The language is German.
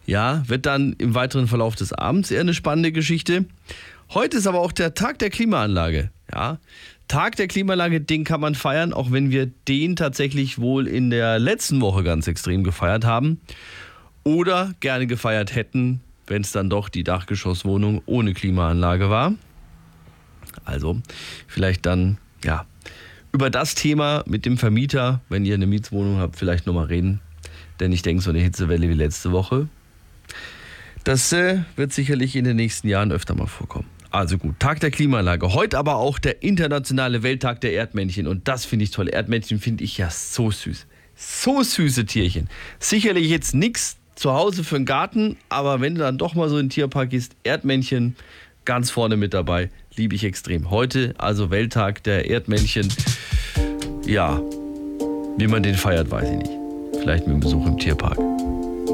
Ja, wird dann im weiteren Verlauf des Abends eher eine spannende Geschichte. Heute ist aber auch der Tag der Klimaanlage. Ja, Tag der Klimaanlage, den kann man feiern, auch wenn wir den tatsächlich wohl in der letzten Woche ganz extrem gefeiert haben. Oder gerne gefeiert hätten, wenn es dann doch die Dachgeschosswohnung ohne Klimaanlage war. Also vielleicht dann, ja, über das Thema mit dem Vermieter, wenn ihr eine Mietswohnung habt, vielleicht nochmal reden. Denn ich denke, so eine Hitzewelle wie letzte Woche, das wird sicherlich in den nächsten Jahren öfter mal vorkommen. Also gut, Tag der Klimaanlage. Heute aber auch der internationale Welttag der Erdmännchen. Und das finde ich toll. Erdmännchen finde ich ja so süß. So süße Tierchen. Sicherlich jetzt nichts zu Hause für den Garten, aber wenn du dann doch mal so in den Tierpark gehst, Erdmännchen ganz vorne mit dabei. Liebe ich extrem. Heute also Welttag der Erdmännchen. Ja, wie man den feiert, weiß ich nicht. Vielleicht mit einem Besuch im Tierpark.